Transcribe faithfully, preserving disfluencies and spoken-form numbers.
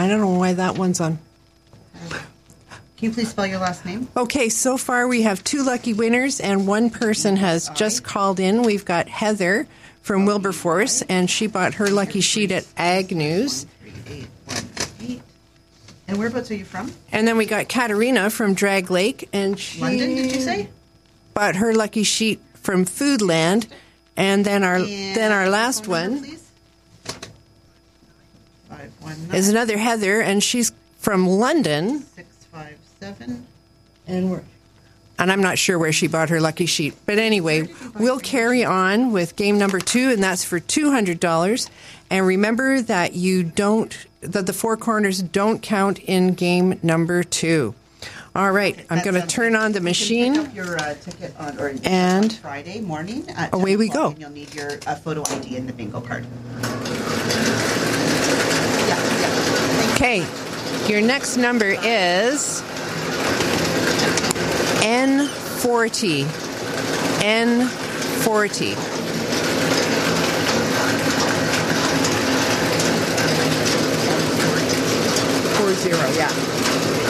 I don't know why that one's on. Can you please spell your last name? Okay, so far we have two lucky winners, and one person has just called in. We've got Heather from Wilberforce, and she bought her lucky sheet at Ag News. And whereabouts are you from? And then we got Katerina from Drag Lake, and she London, did you say? bought her lucky sheet from Foodland. And then our And then our last phone number, one please? five one nine is another Heather, and she's from London. six five seven And we're and I'm not sure where she bought her lucky sheet. But anyway, we'll carry on with game number two, and that's for two hundred dollars. And remember that you don't that the four corners don't count in game number two. All right, I'm going to turn on the machine. You can pick up your uh, ticket on, or And on Friday morning at away we ten o'clock, go. And you'll need your uh, photo I D and the bingo card. Yeah, yeah. Okay, your next number is N forty. N forty. Four zero, yeah.